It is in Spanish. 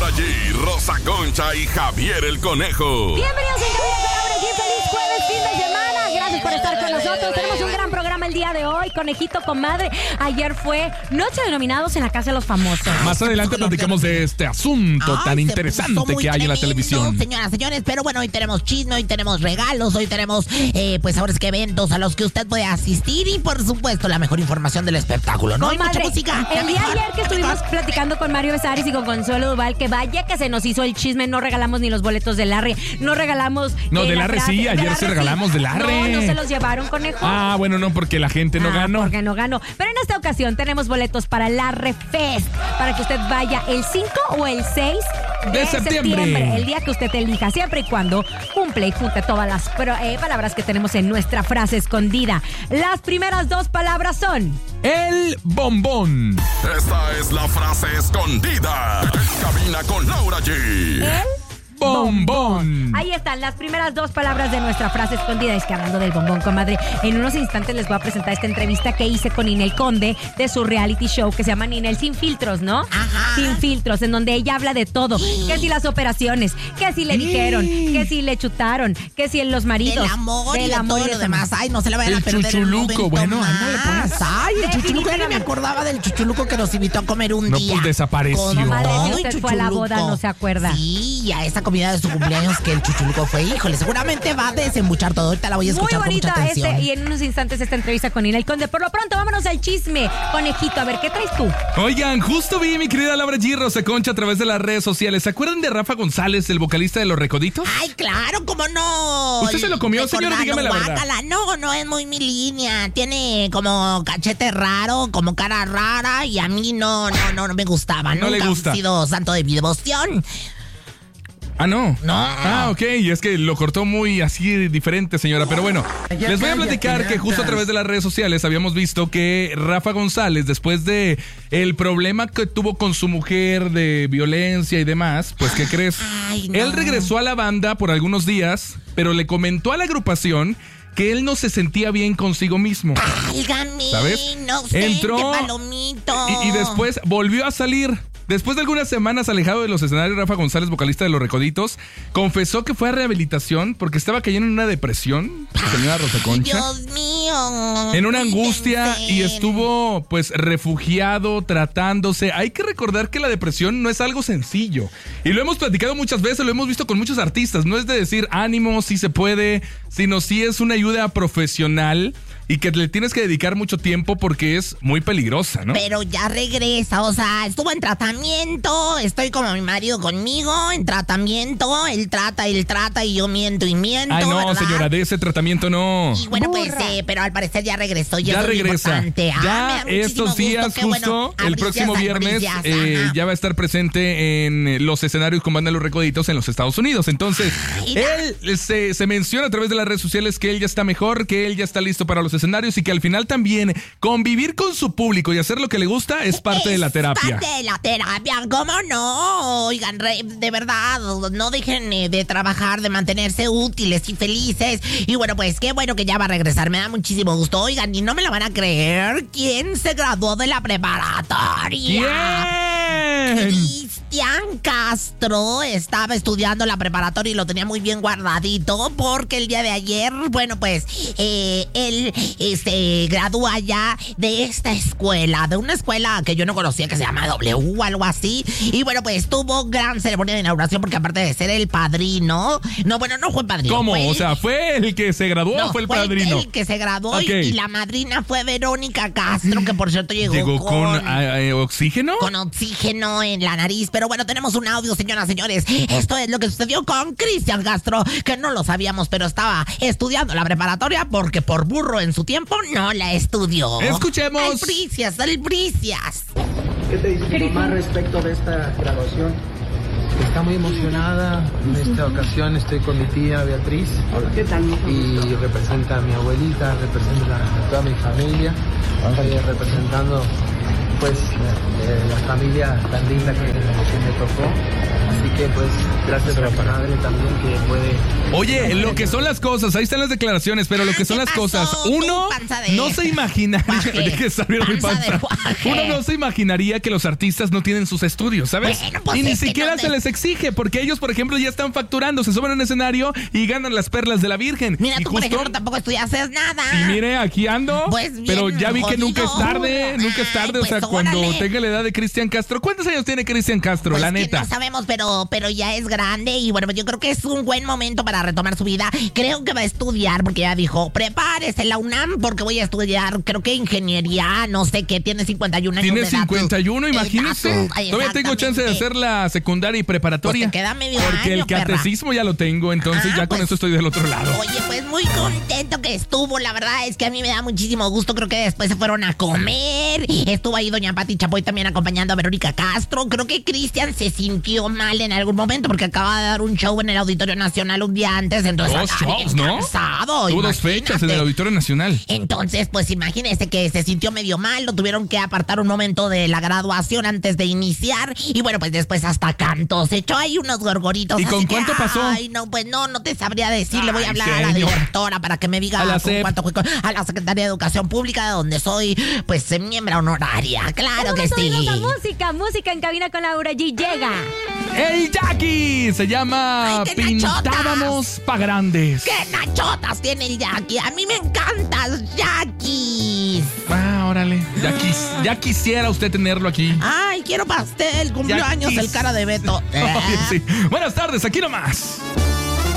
Laura G, Rosa Concha y Javier el Conejo. Bienvenidos en Cabina con Laura G. Feliz jueves, fin de semana. Gracias por estar con nosotros. Tenemos un gran programa el día de hoy. Conejito, comadre. Ayer fue Noche de Nominados en la Casa de los Famosos. Más adelante platicamos de este asunto tan interesante que hay en la televisión. Señoras, señores, pero bueno, hoy tenemos chisme, hoy tenemos regalos, hoy tenemos, pues ahora es que eventos a los que usted puede asistir y por supuesto la mejor información del espectáculo, ¿no? Hay mucha música. El día ayer que estuvimos platicando con Mario Besares y con Consuelo Duval, que vaya que se nos hizo el chisme, no regalamos ni los boletos de Larry, no regalamos... No, de Larry sí, ayer se regalamos de Larry. No se los llevaron, Conejo. Ah, bueno, no, porque la gente no ganó. Porque no ganó. Pero en esta ocasión tenemos boletos para Larry Fest, para que usted vaya el 5 o el 6 de septiembre. El día que usted elija, siempre y cuando cumple y junte todas las palabras que tenemos en nuestra frase escondida. Las primeras dos palabras son... El bombón. Esta es la frase escondida en Cabina con Laura G. El bombón. Ahí están las primeras dos palabras de nuestra frase escondida. Es que hablando del bombón, comadre, en unos instantes les voy a presentar esta entrevista que hice con Ninel Conde de su reality show que se llama Ninel Sin Filtros, ¿no? Ajá. Sin Filtros, en donde ella habla de todo. Que si las operaciones, que si le dijeron, que si le chutaron, que si en los maridos. Del amor y de todo lo demás. Ay, no se le vayan a perder el chuchuluco. Bueno, ándale, pues. Ay, el chuchuluco. Ya ni me acordaba del chuchuluco que nos invitó a comer un día. No, pues desapareció. Comadre, si usted fue a la boda, no se acuerda. Sí, a esa comida de su cumpleaños que el chuchuluco fue, híjole, seguramente va a desembuchar todo. Ahorita la voy a escuchar con mucha atención. Y en unos instantes esta entrevista con Ninel Conde. Por lo pronto, vámonos al chisme. Conejito, a ver, ¿qué traes tú? Oigan, justo vi mi querida Laura G, Rosa Concha a través de las redes sociales. ¿Se acuerdan de Rafa González, el vocalista de Los Recoditos? Ay, claro, ¿cómo no? ¿Usted se lo comió, señora? Dígame la verdad. No es muy mi línea. Tiene como cachete raro, como cara rara y a mí no me gustaba. No le gusta. Nunca he sido santo de mi devoción. Ah, no. No. Ah, ok. Y es que lo cortó muy así diferente, señora. Pero bueno, les voy a platicar que justo a través de las redes sociales habíamos visto que Rafa González, después de el problema que tuvo con su mujer de violencia y demás, pues, ¿qué crees? Ay, no. Él regresó a la banda por algunos días, pero le comentó a la agrupación que él no se sentía bien consigo mismo. Válgame, ¿sabes? No sé, entró qué palomito. Y después volvió a salir. Después de algunas semanas alejado de los escenarios, Rafa González, vocalista de Los Recoditos, confesó que fue a rehabilitación porque estaba cayendo en una depresión, señora Rosa Concha. Dios mío. En una angustia y estuvo, pues, refugiado, tratándose. Hay que recordar que la depresión no es algo sencillo. Y lo hemos platicado muchas veces, lo hemos visto con muchos artistas. No es de decir ánimo, sí se puede, sino sí es una ayuda profesional y que le tienes que dedicar mucho tiempo porque es muy peligrosa, ¿no? Pero ya regresa, o sea, estuvo en tratamiento, estoy como mi marido conmigo, en tratamiento, él trata y yo miento y miento. Ay, no, ¿verdad? señora, de ese tratamiento no. Y bueno, pues, pero al parecer ya regresó y ya eso regresa. Es importante. Ya estos días, gusto, justo, el próximo viernes, ya va a estar presente en los escenarios con Banda Los Recoditos en los Estados Unidos. Entonces, él se menciona a través de las redes sociales que él ya está mejor, que él ya está listo para los escenarios y que al final también convivir con su público y hacer lo que le gusta es parte de la terapia. Parte de la terapia, ¿cómo no? Oigan, de verdad, no dejen de trabajar, de mantenerse útiles y felices. Y bueno, pues qué bueno que ya va a regresar, me da muchísimo gusto. Oigan, y no me la van a creer, ¿quién se graduó de la preparatoria? ¿Quién? Cristian Castro estaba estudiando la preparatoria y lo tenía muy bien guardadito porque el día de ayer, bueno, pues él se gradúa ya de esta escuela, de una escuela que yo no conocía que se llama W o algo así. Y bueno, pues tuvo gran ceremonia de inauguración porque aparte de ser el padrino, no fue padrino. ¿Cómo? O sea, ¿fue el que se graduó o fue el padrino? El que se graduó, okay. Y la madrina fue Verónica Castro, que por cierto llegó con oxígeno. Con oxígeno en la nariz. Pero bueno, tenemos un audio, señoras y señores. Esto es lo que sucedió con Cristian Castro, que no lo sabíamos, pero estaba estudiando la preparatoria porque por burro en su tiempo no la estudió. Escuchemos. Albricias. ¿Qué te dice tu mamá respecto de esta graduación? Está muy emocionada. En esta ocasión estoy con mi tía Beatriz. ¿Qué tal? Y representa a mi abuelita, representa a toda mi familia. Representando, pues, la familia tan linda que me tocó. Así que pues gracias a mi madre también que puede... Oye, lo que son las cosas, ahí están las declaraciones, pero lo que son las cosas, uno no se imaginaría uno no se imaginaría que los artistas no tienen sus estudios, ¿sabes? Bueno, pues y ni es que siquiera no se les exige, porque ellos, por ejemplo, ya están facturando, se suben a un escenario y ganan las perlas de la Virgen. Mira, y tú por ejemplo tampoco estudiaste nada. Y mire, aquí ando, pues bien, pero ya vi que jodido. nunca es tarde, o pues sea, cuando órale. tenga la edad de Cristian Castro. ¿Cuántos años tiene Cristian Castro, Pues la que neta? no sabemos, pero ya es grande y bueno, yo creo que es un buen momento para retomar su vida. Creo que va a estudiar porque ya dijo, prepárese la UNAM porque voy a estudiar, creo que ingeniería, no sé qué, tiene 51 años Tiene de edad. 51, imagínese. Exacto, Todavía tengo chance de hacer la secundaria y preparatoria. Pues te queda medio porque año, el catecismo ya lo tengo, entonces ya con pues, eso estoy del otro lado. Oye, pues muy contento que estuvo. La verdad es que a mí me da muchísimo gusto. Creo que después se fueron a comer. Estuvo ahí doña Pati Chapoy también acompañando a Verónica Castro. Creo que Cristian se sintió mal en algún momento porque acaba de dar un show en el Auditorio Nacional un día antes. Entonces, Dos shows, ¿no? Cansado, Tuvo 2 fechas en el Auditorio Nacional. Entonces, pues imagínese que se sintió medio mal. Lo tuvieron que apartar un momento de la graduación antes de iniciar. Y bueno, pues después hasta cantó. Se echó ahí unos gorgoritos. ¿Y con así que, cuánto pasó? Ay, no, pues no te sabría decir. Le voy a hablar a la señor. directora para que me diga A la con SEP. cuánto fue a la Secretaría de Educación Pública, de donde soy, pues, miembro honoraria. Claro que sí. Música en cabina con Laura G. Llega. ¡Ey, Jackie! Se llama ¡Ay, qué nachotas! Pintábamos pa' grandes. ¡Qué nachotas tiene el Jackie! A mí me encantas, Jackie. Ah, órale. Ya quisiera usted tenerlo aquí. Ay, quiero pastel, cumpleaños, Ya el cara de Beto. Oye, sí. Buenas tardes, aquí nomás.